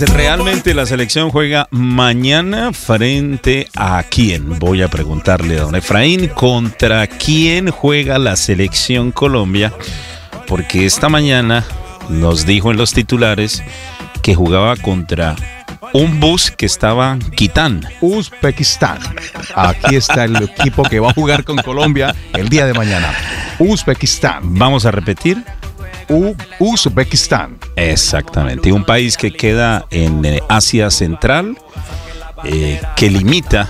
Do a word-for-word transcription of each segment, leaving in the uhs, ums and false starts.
realmente la selección juega mañana frente a quién? Voy a preguntarle a don Efraín, ¿contra quién juega la selección Colombia? Porque esta mañana nos dijo en los titulares que jugaba contra un bus que estaba quitando. Uzbekistán. Aquí está el equipo que va a jugar con Colombia el día de mañana. Uzbekistán. Vamos a repetir. U Uzbekistán. Exactamente, un país que queda en eh, Asia Central, eh, que limita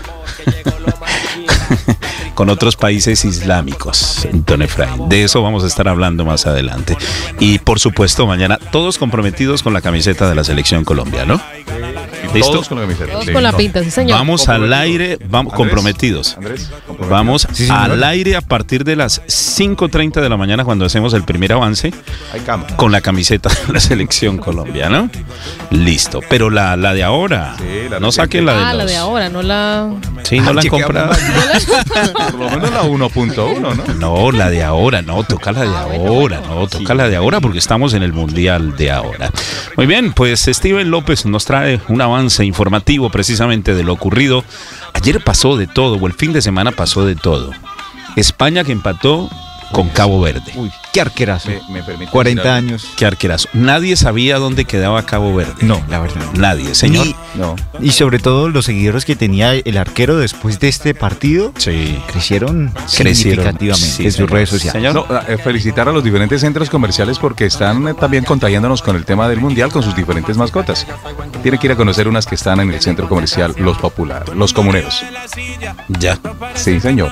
con otros países islámicos, don Efraín. De eso vamos a estar hablando más adelante. Y por supuesto, mañana todos comprometidos con la camiseta de la selección Colombia, ¿no? ¿Listo? Todos con la camiseta. Todos sí. Con la pinta, sí, señor. Vamos al aire, vamos Andrés, comprometidos. Andrés, comprometidos. Vamos sí, al aire a partir de las cinco treinta de la mañana cuando hacemos el primer avance con la camiseta de la selección Colombia, ¿no? Listo. Pero la, la de ahora, sí, la no saquen la de Ah, los... la de ahora, no la... Sí, no ah, la han comprado. Por lo menos la uno punto uno, ¿no? No, la de ahora, no, toca la de ah, bueno, ahora, bueno. no, toca sí. la de ahora porque estamos en el Mundial de ahora. Muy bien, pues Steven López nos trae un avance informativo precisamente de lo ocurrido. Ayer pasó de todo, o el fin de semana pasó de todo. España que empató con Cabo Verde. Uy, qué arquerazo. Me, me cuarenta mirar. años. Qué arquerazo. Nadie sabía dónde quedaba Cabo Verde. No, la verdad. Nadie, señor. Ni, no. Y sobre todo los seguidores que tenía el arquero después de este partido sí. crecieron, crecieron significativamente sí, en sus redes sociales. Señor. No, eh, felicitar a los diferentes centros comerciales porque están eh, también contagiándonos con el tema del Mundial con sus diferentes mascotas. Tiene que ir a conocer unas que están en el centro comercial Los Populares, Los Comuneros. Ya. Sí, señor.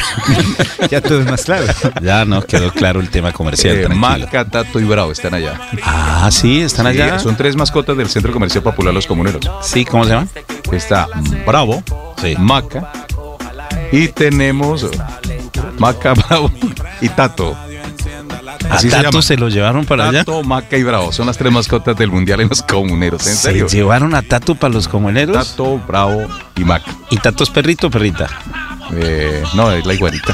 Ya todo es más claro. Ya no quedó claro el tema comercial. Eh, Maca, Tato y Bravo están allá. Ah, sí, están sí, allá. Son tres mascotas del Centro Comercial Popular Los Comuneros. Sí, ¿cómo se llama? Está Bravo, sí. Maca y tenemos Maca, Bravo y Tato. Así ¿A Tato se, se lo llevaron para Tato, allá? Tato, Maca y Bravo. Son las tres mascotas del Mundial en Los Comuneros. ¿En serio? ¿Se llevaron a Tato para Los Comuneros? Tato, Bravo y Maca. ¿Y Tato es perrito o perrita? Eh, no, es la igualita.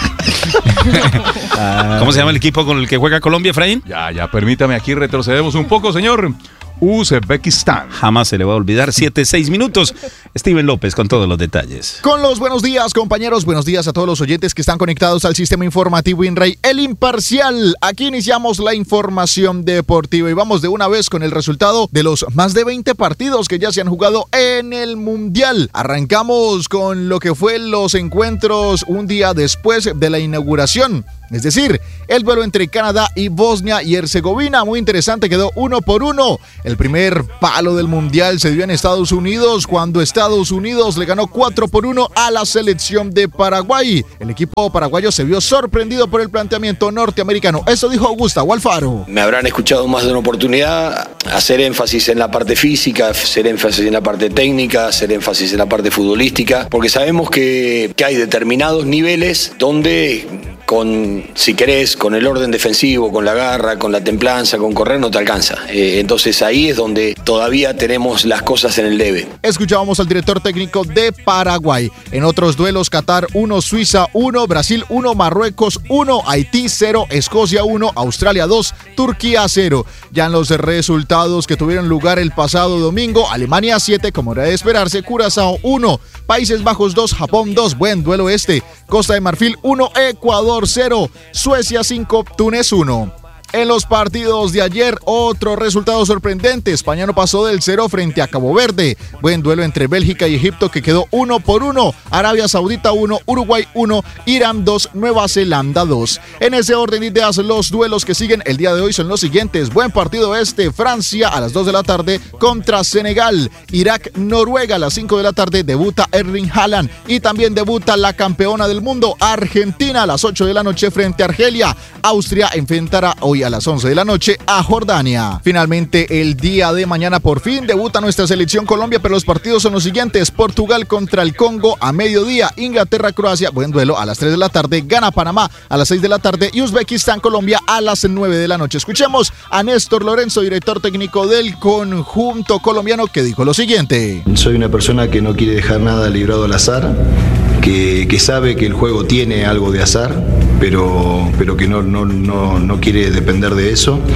¿Cómo se llama el equipo con el que juega Colombia, Efraín? Ya, ya, permítame, aquí retrocedemos un poco, señor. Uzbekistán. Jamás se le va a olvidar. Siete, seis minutos. Steven López con todos los detalles. Con los buenos días, compañeros. Buenos días a todos los oyentes que están conectados al sistema informativo INRAI, El Imparcial. Aquí iniciamos la información deportiva y vamos de una vez con el resultado de los más de veinte partidos que ya se han jugado en el Mundial. Arrancamos con lo que fue los encuentros un día después de la inauguración. Es decir, el duelo entre Canadá y Bosnia y Herzegovina, muy interesante, quedó uno por uno. El primer palo del Mundial se dio en Estados Unidos cuando Estados Unidos le ganó cuatro por uno a la selección de Paraguay. El equipo paraguayo se vio sorprendido por el planteamiento norteamericano. Eso dijo Gustavo Alfaro. Me habrán escuchado más de una oportunidad, hacer énfasis en la parte física, hacer énfasis en la parte técnica, hacer énfasis en la parte futbolística, porque sabemos que, que hay determinados niveles donde... con, si querés, con el orden defensivo, con la garra, con la templanza, con correr, no te alcanza. Eh, entonces ahí es donde todavía tenemos las cosas en el debe. Escuchábamos al director técnico de Paraguay. En otros duelos, Qatar uno, Suiza uno, Brasil uno, Marruecos uno, Haití cero, Escocia uno, Australia dos, Turquía cero. Ya en los resultados que tuvieron lugar el pasado domingo, Alemania siete, como era de esperarse, Curazao uno, Países Bajos dos, Japón dos, buen duelo este, Costa de Marfil uno, Ecuador cero, Suecia cinco, Túnez uno. En los partidos de ayer, otro resultado sorprendente. España no pasó del cero frente a Cabo Verde. Buen duelo entre Bélgica y Egipto que quedó uno por uno. Arabia Saudita uno, Uruguay uno, Irán dos, Nueva Zelanda dos. En ese orden de ideas, los duelos que siguen el día de hoy son los siguientes. Buen partido este, Francia a las dos de la tarde contra Senegal. Irak, Noruega a las cinco de la tarde, debuta Erling Haaland. Y también debuta la campeona del mundo, Argentina, a las ocho de la noche frente a Argelia. Austria enfrentará hoy a las once de la noche a Jordania. Finalmente, el día de mañana por fin debuta nuestra selección Colombia, pero los partidos son los siguientes: Portugal contra el Congo a mediodía, Inglaterra, Croacia, buen duelo a las tres de la tarde, gana Panamá a las seis de la tarde y Uzbekistán, Colombia a las nueve de la noche. Escuchemos a Néstor Lorenzo, director técnico del conjunto colombiano, que dijo lo siguiente: soy una persona que no quiere dejar nada librado al azar, que, que sabe que el juego tiene algo de azar, pero, pero que no, no, no, no quiere depender de eso.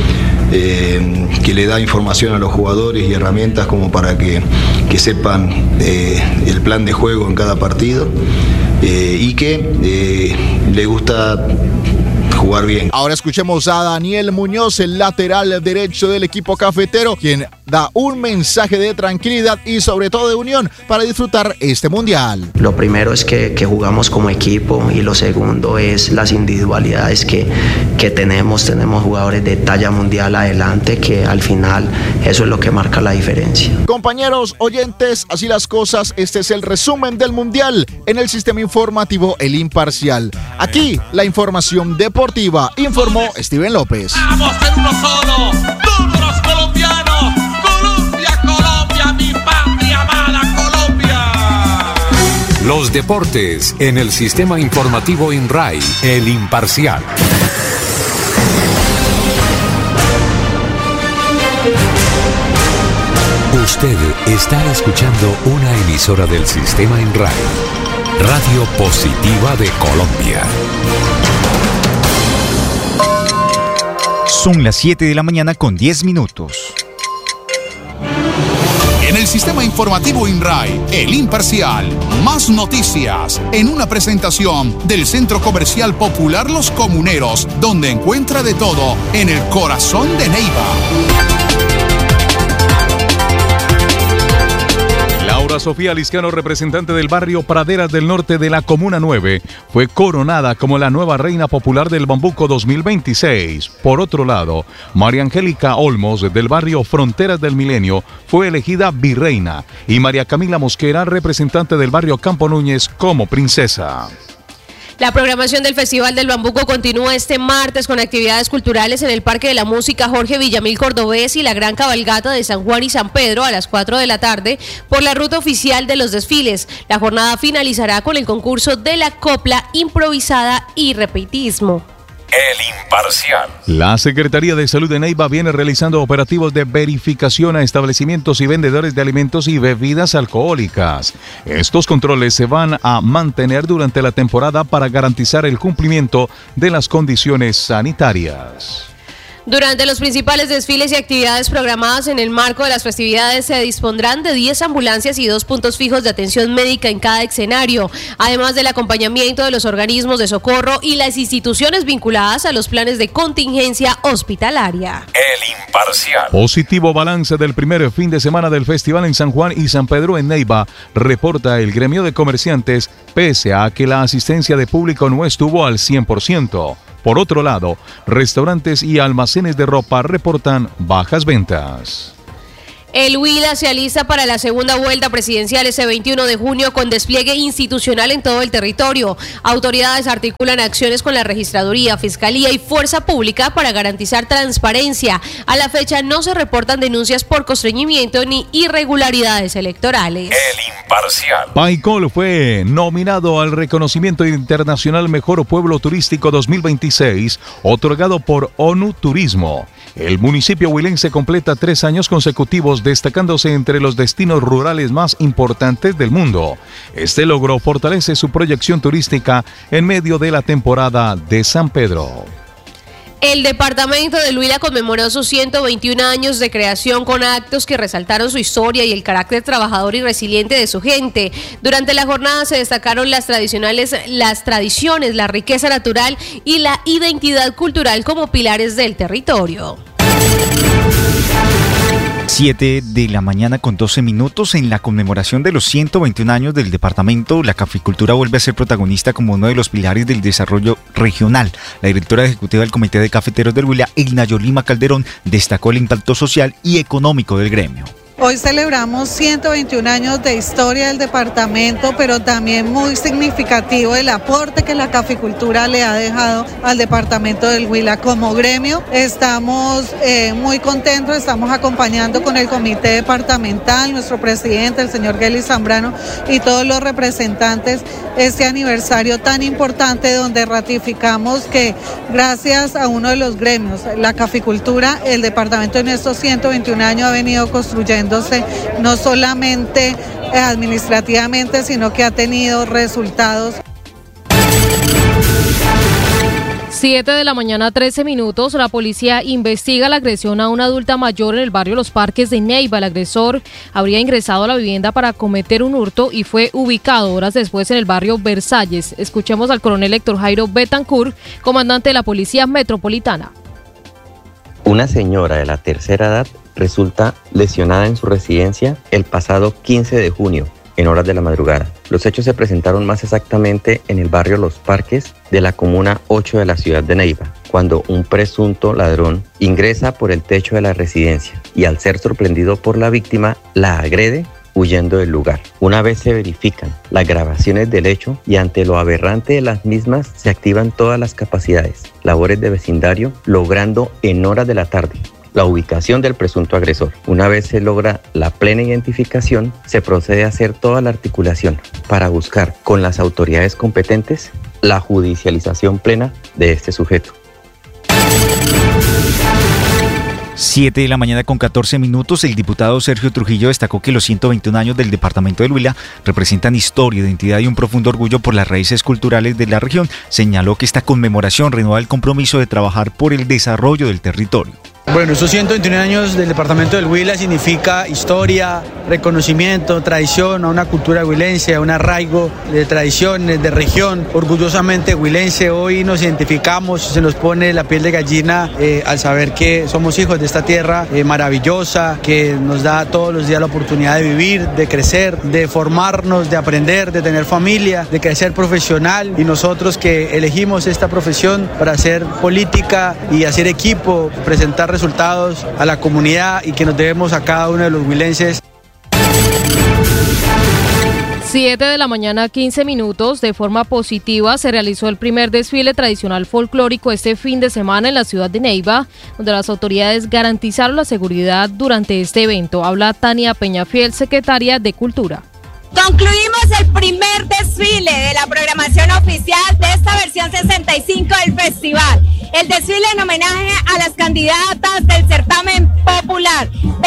eh, que le da información a los jugadores y herramientas como para que, que sepan eh, el plan de juego en cada partido eh, y que eh, le gusta jugar bien. Ahora escuchemos a Daniel Muñoz, el lateral derecho del equipo cafetero, quien da un mensaje de tranquilidad y sobre todo de unión para disfrutar este mundial. Lo primero es que, que jugamos como equipo y lo segundo es las individualidades que, que tenemos. Tenemos jugadores de talla mundial adelante que al final eso es lo que marca la diferencia. Compañeros oyentes, así las cosas, este es el resumen del mundial en el sistema informativo El Imparcial. Aquí la información deportiva, informó Steven López. Vamos en uno solo, todos los colombianos, Colombia, Colombia, mi patria amada Colombia. Los deportes en el sistema informativo INRAI, El Imparcial. Usted está escuchando una emisora del sistema INRAI, Radio Positiva de Colombia. Son las siete de la mañana con diez minutos. En el sistema informativo INRAI, El Imparcial, más noticias en una presentación del Centro Comercial Popular Los Comuneros, donde encuentra de todo en el corazón de Neiva. Laura Sofía Liscano, representante del barrio Praderas del Norte de la Comuna nueve, fue coronada como la nueva reina popular del Bambuco dos mil veintiséis. Por otro lado, María Angélica Olmos, del barrio Fronteras del Milenio, fue elegida virreina y María Camila Mosquera, representante del barrio Campo Núñez, como princesa. La programación del Festival del Bambuco continúa este martes con actividades culturales en el Parque de la Música Jorge Villamil Cordobés y la gran cabalgata de San Juan y San Pedro a las cuatro de la tarde por la ruta oficial de los desfiles. La jornada finalizará con el concurso de la copla improvisada y repitismo. El Imparcial. La Secretaría de Salud de Neiva viene realizando operativos de verificación a establecimientos y vendedores de alimentos y bebidas alcohólicas. Estos controles se van a mantener durante la temporada para garantizar el cumplimiento de las condiciones sanitarias. Durante los principales desfiles y actividades programadas en el marco de las festividades se dispondrán de diez ambulancias y dos puntos fijos de atención médica en cada escenario, además del acompañamiento de los organismos de socorro y las instituciones vinculadas a los planes de contingencia hospitalaria. El Imparcial. Positivo balance del primer fin de semana del festival en San Juan y San Pedro en Neiva, reporta el gremio de comerciantes, pese a que la asistencia de público no estuvo al cien por ciento. Por otro lado, restaurantes y almacenes de ropa reportan bajas ventas. El Huila se alista para la segunda vuelta presidencial ese veintiuno de junio con despliegue institucional en todo el territorio. Autoridades articulan acciones con la Registraduría, Fiscalía y Fuerza Pública para garantizar transparencia. A la fecha no se reportan denuncias por constreñimiento ni irregularidades electorales. El Imparcial. Paicol fue nominado al reconocimiento internacional Mejor Pueblo Turístico dos mil veintiséis, otorgado por ONU Turismo. El municipio huilense completa tres años consecutivos destacándose entre los destinos rurales más importantes del mundo. Este logro fortalece su proyección turística en medio de la temporada de San Pedro. El departamento de Huila conmemoró sus ciento veintiún años de creación con actos que resaltaron su historia y el carácter trabajador y resiliente de su gente. Durante la jornada se destacaron las tradicionales, las tradiciones, la riqueza natural y la identidad cultural como pilares del territorio. siete de la mañana con doce minutos. En la conmemoración de los ciento veintiún años del departamento, la caficultura vuelve a ser protagonista como uno de los pilares del desarrollo regional. La directora ejecutiva del Comité de Cafeteros del Huila, Elna Yolima Calderón, destacó el impacto social y económico del gremio. Hoy celebramos ciento veintiún años de historia del departamento, pero también muy significativo el aporte que la caficultura le ha dejado al departamento del Huila como gremio. Estamos eh, muy contentos, estamos acompañando con el comité departamental, nuestro presidente, el señor Gelly Zambrano, y todos los representantes este aniversario tan importante donde ratificamos que gracias a uno de los gremios, la caficultura, el departamento en estos ciento veintiún años ha venido construyendo no solamente administrativamente, sino que ha tenido resultados. siete de la mañana, trece minutos. La policía investiga la agresión a una adulta mayor en el barrio Los Parques de Neiva. El agresor habría ingresado a la vivienda para cometer un hurto y fue ubicado horas después en el barrio Versalles. Escuchemos al coronel Héctor Jairo Betancourt, comandante de la Policía Metropolitana. Una señora de la tercera edad resulta lesionada en su residencia el pasado quince de junio, en horas de la madrugada. Los hechos se presentaron más exactamente en el barrio Los Parques de la comuna ocho de la ciudad de Neiva, cuando un presunto ladrón ingresa por el techo de la residencia y al ser sorprendido por la víctima, la agrede huyendo del lugar. Una vez se verifican las grabaciones del hecho y ante lo aberrante de las mismas se activan todas las capacidades, labores de vecindario, logrando en horas de la tarde la ubicación del presunto agresor. Una vez se logra la plena identificación, se procede a hacer toda la articulación para buscar con las autoridades competentes la judicialización plena de este sujeto. siete de la mañana con catorce minutos, el diputado Sergio Trujillo destacó que los ciento veintiún años del departamento del Huila representan historia, identidad y un profundo orgullo por las raíces culturales de la región. Señaló que esta conmemoración renueva el compromiso de trabajar por el desarrollo del territorio. Bueno, estos ciento veintiún años del departamento del Huila significa historia, reconocimiento, tradición a una cultura huilense, a un arraigo de tradiciones, de región, orgullosamente huilense. Hoy nos identificamos, se nos pone la piel de gallina eh, al saber que somos hijos de esta tierra eh, maravillosa, que nos da todos los días la oportunidad de vivir, de crecer, de formarnos, de aprender, de tener familia, de crecer profesional, y nosotros que elegimos esta profesión para hacer política y hacer equipo, presentar resultados a la comunidad y que nos debemos a cada uno de los huilenses. siete de la mañana, quince minutos. De forma positiva se realizó el primer desfile tradicional folclórico este fin de semana en la ciudad de Neiva, donde las autoridades garantizaron la seguridad durante este evento. Habla Tania Peñafiel, secretaria de Cultura. Concluimos el primer desfile de la programación oficial de esta versión sesenta y cinco del festival. El desfile en homenaje a las candidatas del certamen popular.